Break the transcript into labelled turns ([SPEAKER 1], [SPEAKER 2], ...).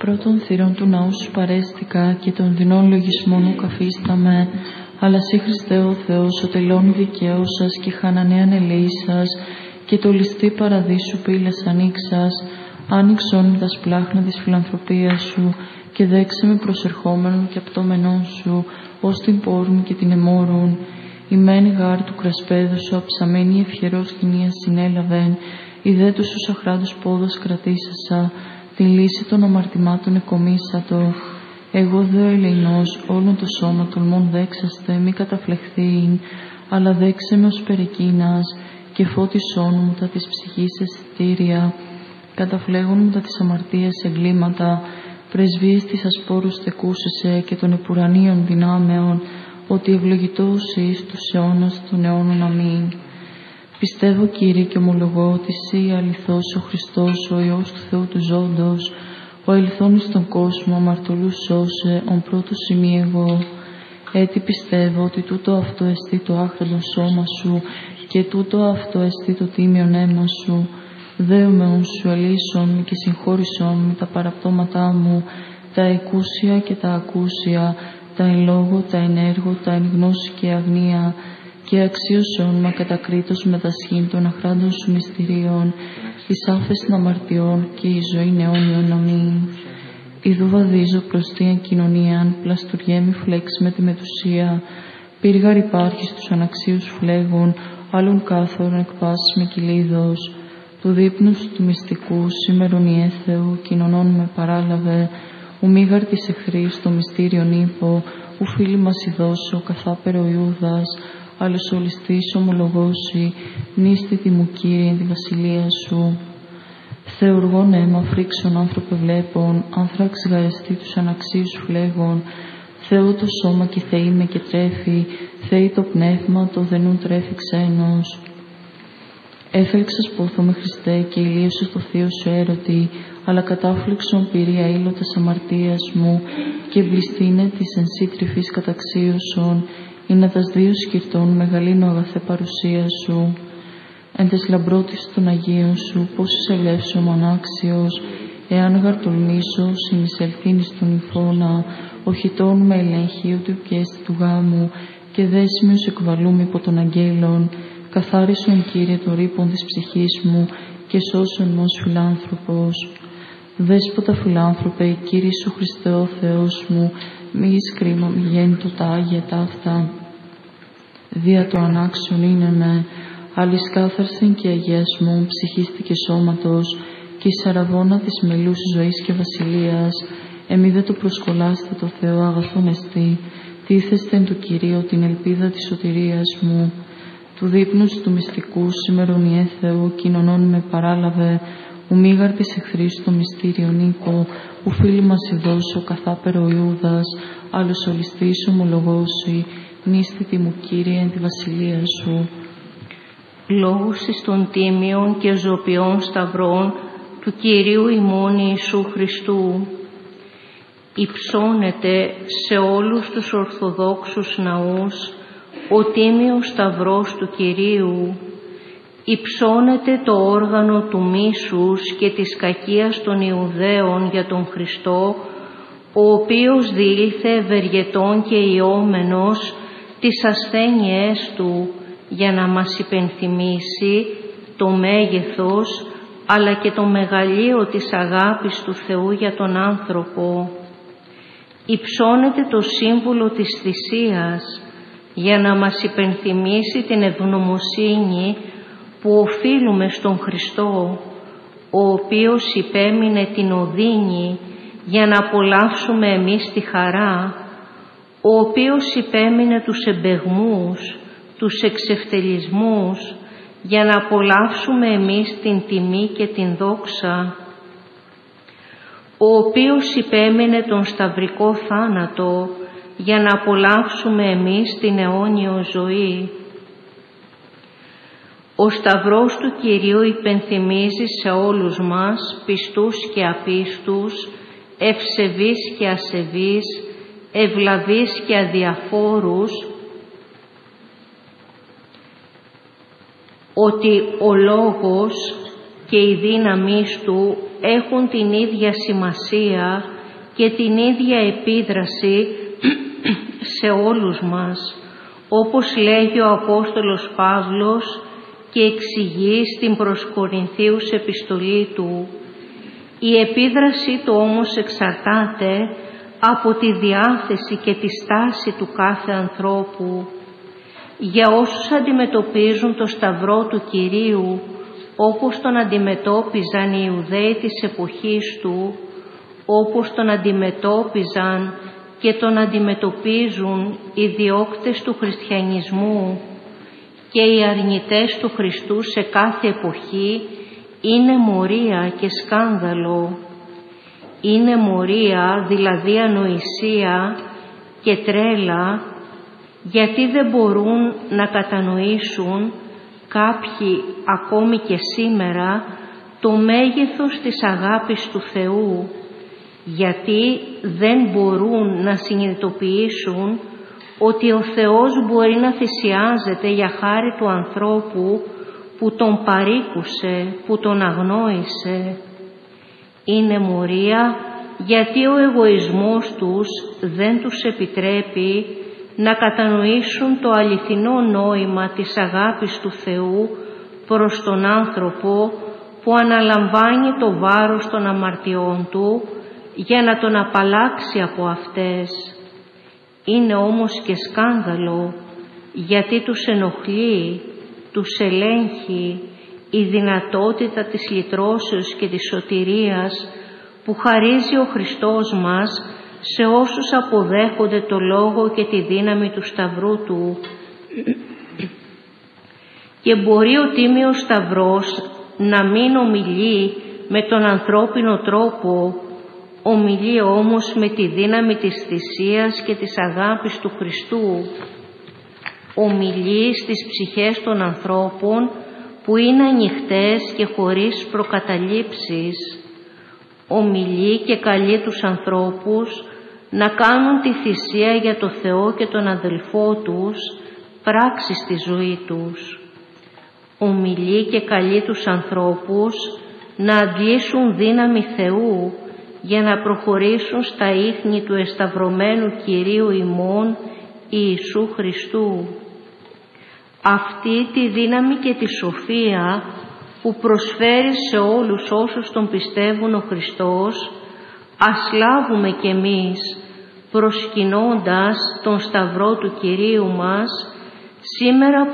[SPEAKER 1] πρώτων θυρών του ναού σου παρέστηκα και των δεινών λογισμών ου καφίσταμαι, αλλά σύ Χριστέ ο Θεός, ο τελώνει δικαίος σας και χανανέαν ελεήσας και το ληστή παραδείσου πύλας ανοίξας, άνοιξον τα σπλάχνα της φιλανθρωπίας σου και δέξε με προσερχόμενον και απτώμενον σου, ως την πόρουν και την εμόρουν. Η μεν γάρ του κρασπέδου σου αψαμένη ευχερός κοινίας συνέλαβεν, η δε τους ους αχράντους πόδος κρατήσασα, τη λύση των αμαρτημάτων εκομίσατο. Εγώ δε ο ελεηνός, όλον το σώμα τολμών δέξαστε, μη καταφλεχθείην, αλλά δέξε με ως περικίνας, και φώτισόν μου τα της ψυχής αισθητήρια, καταφλέγουν μου τα της αμαρτίας εγκλήματα, πρεσβείες της ασπόρους τεκούσεσαι και των επουρανίων δυνάμεων, ότι ευλογητός εις τους αιώνας των αιώνων αμήν. Πιστεύω, Κύριε, και ομολογώ ότι Συ αληθώς ο Χριστός, ο Υιός του Θεού του ζώντος, ο ελθόν εις τον κόσμο, αμαρτωλούς σώσε, ον πρώτος ημί εγώ. Έτσι πιστεύω ότι τούτο αυτό εστί το άχραντο σώμα σου και τούτο αυτό εστί το τίμιον αίμα σου. Δέομαι ον σου ελείσον και συγχώρησον με τα παραπτώματά μου, τα εκούσια και τα ακούσια, τα εν λόγω, τα εν έργο, τα εν γνώση και αγνία, και αξίωσον με κατακρίτως με τα σχήν των αχράντων σου μυστηρίων, εις άφεσιν αμαρτιών και η ζωή αιώνιον αμήν. Ιδού βαδίζω προς την κοινωνίαν, πλαστουριέμι φλέξ με τη μετουσία, πύργαρ υπάρχει στους αναξίους φλέγων, άλλων κάθορων εκπάσεις με κυλίδος. Του δείπνου του μυστικού, σήμερον η Θεού, κοινωνών με παράλαβε, ου μήγαρ της εχθρής το μυστήριον ύπο, ου φίλοι μας ειδώσω, καθάπερο Ιούδας, άλλος ολιστής ομολογώσει, νίστητη μου Κύριε εν τη βασιλεία σου. Θεουργών αίμα φρίξον άνθρωπε βλέπων, άνθραξ γαρεστή τους αναξίους φλέγων, Θεού το σώμα και Θεή με και τρέφει, Θεή το πνεύμα το δενούν τρέφει ξένος. Έφελξας πόθο με Χριστέ και ηλίωσες το θείο σου έρωτη, αλλά κατάφλεξον πυρία ήλωτας αμαρτίας μου και μπλιστήνε της εν σύ τρυφής καταξίωσον, ή να τας δύο σκυρτών μεγαλύνω αγαθέ παρουσία σου. Εν τες λαμπρότης των Αγίων σου, πόσους ελεύσω μονάξιος, εάν γαρτολμήσω, συνεισελθήν εις τον υφώνα, οχητών με ελέγχει, ούτε πιέστη του γάμου, και δέσιμιος εκβαλούμαι υπό των αγγέλων, καθάρισον Κύριε το ρήπον της ψυχής μου, και σώσον μου ως φιλάνθρωπος. Δέσποτα φιλάνθρωπε, Κύριε σου Χριστέ ο Θεός μου, μη εις κρίμα μη γέννητο τα Άγια ταύτα. Δια το ανάξιον είναι με, άλλης κάθαρσιν και αγιασμόν ψυχίστη και σώματος, και εις αραβώνα της μελούς ζωής και βασιλείας, εμεί δε το προσκολάστε το Θεό αγαθόν εστί, τίθεστε εν του Κυρίου την ελπίδα της σωτηρίας μου. Του δείπνους του μυστικού σήμερον η Θεού, κοινωνών με παράλαβε, ου μήγαρ της εχθρής το μυστήριον ύπο, ου φίλοι μας ειδώσω καθάπερο Ιούδας, άλλος ολιστής ομολογώσει, νίστητη μου Κύριε εν τη βασιλεία σου.
[SPEAKER 2] Λόγους εις των τίμιων και ζωπιών σταυρών του Κυρίου ημών Ιησού Χριστού. Υψώνεται σε όλους τους Ορθοδόξους ναούς ο τίμιος σταυρός του Κυρίου. Υψώνεται το όργανο του μίσους και της κακίας των Ιουδαίων για τον Χριστό, ο οποίος διήλθε ευεργετών και ιώμενος τις ασθένειές του, για να μας υπενθυμίσει το μέγεθος αλλά και το μεγαλείο της αγάπης του Θεού για τον άνθρωπο. Υψώνεται το σύμβολο της θυσίας, για να μας υπενθυμίσει την ευγνωμοσύνη που οφείλουμε στον Χριστό, ο οποίος υπέμεινε την οδύνη για να απολαύσουμε εμείς τη χαρά, ο οποίος υπέμεινε τους εμπεγμούς, τους εξευτελισμούς, για να απολαύσουμε εμείς την τιμή και την δόξα, ο οποίος υπέμεινε τον σταυρικό θάνατο, για να απολαύσουμε εμείς την αιώνιο ζωή. Ο σταυρός του Κυρίου υπενθυμίζει σε όλους μας, πιστούς και απίστους, ευσεβείς και ασεβείς, ευλαβείς και αδιαφόρους, ότι ο Λόγος και η δύναμη του έχουν την ίδια σημασία και την ίδια επίδραση σε όλους μας, όπως λέγει ο Απόστολος Παύλος και εξηγεί στην προς Κορινθίους επιστολή του. Η επίδραση του όμως εξαρτάται από τη διάθεση και τη στάση του κάθε ανθρώπου. Για όσους αντιμετωπίζουν το Σταυρό του Κυρίου όπως τον αντιμετώπιζαν οι Ιουδαίοι της εποχής του, όπως τον αντιμετώπιζαν και τον αντιμετωπίζουν οι διώκτες του χριστιανισμού και οι αρνητές του Χριστού σε κάθε εποχή, είναι μορία και σκάνδαλο. Είναι μορία, δηλαδή ανοησία και τρέλα, γιατί δεν μπορούν να κατανοήσουν κάποιοι ακόμη και σήμερα το μέγεθος της αγάπης του Θεού, γιατί δεν μπορούν να συνειδητοποιήσουν ότι ο Θεός μπορεί να θυσιάζεται για χάρη του ανθρώπου που τον παρήκουσε, που τον αγνόησε. Είναι μορία γιατί ο εγωισμός τους δεν τους επιτρέπει να κατανοήσουν το αληθινό νόημα της αγάπης του Θεού προς τον άνθρωπο που αναλαμβάνει το βάρος των αμαρτιών του για να τον απαλλάξει από αυτές. Είναι όμως και σκάνδαλο γιατί τους ενοχλεί, τους ελέγχει η δυνατότητα της λυτρώσεως και της σωτηρίας που χαρίζει ο Χριστός μας σε όσους αποδέχονται το Λόγο και τη δύναμη του Σταυρού Του. Και μπορεί ο Τίμιος Σταυρός να μην ομιλεί με τον ανθρώπινο τρόπο, ομιλεί όμως με τη δύναμη της θυσίας και της αγάπης του Χριστού. Ομιλεί στις ψυχές των ανθρώπων που είναι ανοιχτές και χωρίς προκαταλήψεις. Ομιλεί και καλεί τους ανθρώπους να κάνουν τη θυσία για το Θεό και τον αδελφό τους πράξη στη ζωή τους. Ομιλεί και καλεί τους ανθρώπους να αντλήσουν δύναμη Θεού για να προχωρήσουν στα ίχνη του εσταυρωμένου Κυρίου ημών Ιησού Χριστού. Αυτή τη δύναμη και τη σοφία που προσφέρει σε όλους όσους τον πιστεύουν ο Χριστός, ας λάβουμε κι εμείς προσκυνώντας τον Σταυρό του Κυρίου μας σήμερα